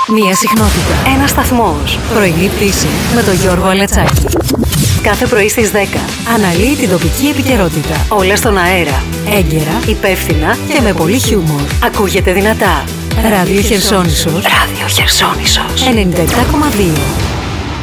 Μία συχνότητα. Ένας σταθμός. Πρωινή πτήση με τον Γιώργο Αλετσάκη. Κάθε πρωί στις 10. Αναλύει την τοπική επικαιρότητα. Όλα στον αέρα. Έγκαιρα, υπεύθυνα και με πολύ χιούμορ. Ακούγεται δυνατά. Ράδιο Χερσόνησος. Ράδιο Χερσόνησος. 97,2.